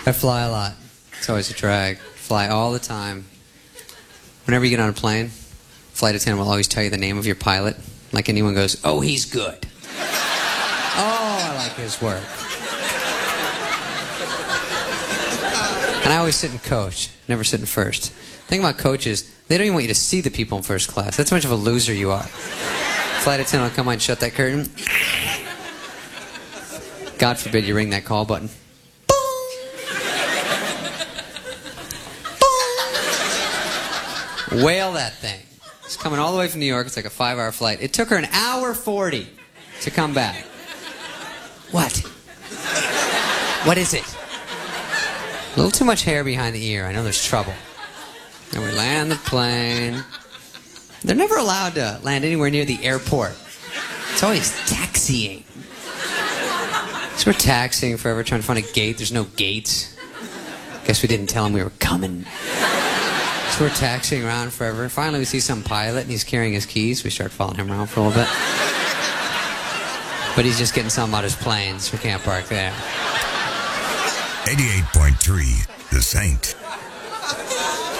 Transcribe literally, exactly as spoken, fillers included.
I fly a lot. It's always a drag. Fly all the time. Whenever you get on a plane, flight attendant will always tell you the name of your pilot. Like anyone goes, oh, he's good. Oh, I like his work. And I always sit in coach, never sit in first. The thing about coach is, they don't even want you to see the people in first class. That's how much of a loser you are. Flight attendant will come on and shut that curtain. God forbid you ring that call button. Whale that thing. It's coming all the way from New York. It's like a five-hour flight. It took her an hour forty to come back. What? What is it? A little too much hair behind the ear. I know there's trouble. And we land the plane. They're never allowed to land anywhere near the airport. It's always taxiing. So we're taxiing forever, trying to find a gate. There's no gates. Guess we didn't tell him we were coming. So we're taxiing around forever. Finally, we see some pilot, and he's carrying his keys. We start following him around for a little bit. But he's just getting something out of his plane, so we can't park there. eighty-eight point three, The Saint.